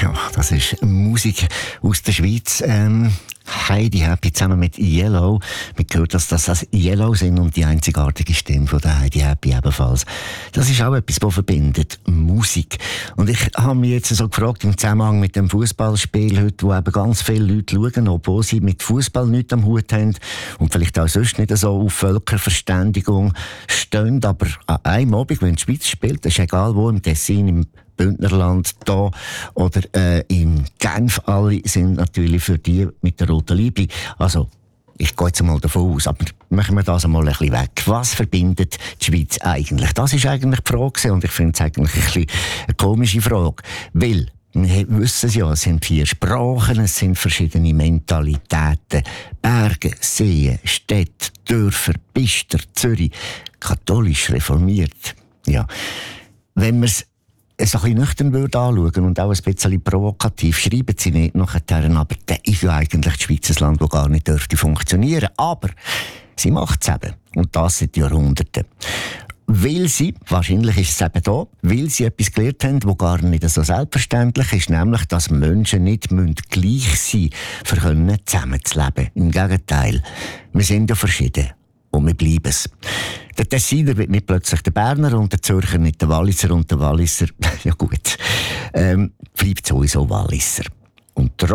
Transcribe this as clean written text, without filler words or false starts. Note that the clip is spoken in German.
Ja, das ist Musik aus der Schweiz. Heidi Happy zusammen mit Yellow. Man hört, dass das Yellow sind und die einzigartige Stimme von der Heidi Happy ebenfalls. Das ist auch etwas, was verbindet. Musik. Und ich habe mich jetzt so gefragt, im Zusammenhang mit dem Fußballspiel heute, wo eben ganz viele Leute schauen, obwohl sie mit Fußball nichts am Hut haben und vielleicht auch sonst nicht so auf Völkerverständigung stehen, aber an einem Abend, wenn die Schweiz spielt, ist egal wo, im Tessin, im Bündnerland da oder in Genf, alle sind natürlich für die mit der roten Liebe. Also, ich gehe jetzt mal davon aus, aber machen wir das einmal ein bisschen weg. Was verbindet die Schweiz eigentlich? Das ist eigentlich die Frage und ich finde es eigentlich ein bisschen eine komische Frage. Weil, wir wissen es ja, es sind 4 Sprachen, es sind verschiedene Mentalitäten, Berge, Seen, Städte, Dörfer, Bister, Zürich, katholisch, reformiert. Ja, wenn wir es ein bisschen nüchtern anschauen und auch ein bisschen provokativ, schreiben sie nicht nachher, aber das ist ja eigentlich die Schweiz ein Land, das gar nicht dürfte funktionieren. Aber sie macht es eben. Und das seit Jahrhunderten. Weil sie, wahrscheinlich ist es eben da, weil sie etwas gelernt haben, das gar nicht so selbstverständlich ist, nämlich, dass Menschen nicht gleich sein müssen, um zusammenzuleben. Im Gegenteil, wir sind ja verschieden. Und wir bleiben es. Der Tessiner wird nicht plötzlich der Berner und der Zürcher nicht der Walliser und der Walliser, ja gut, bleibt sowieso Walliser. Und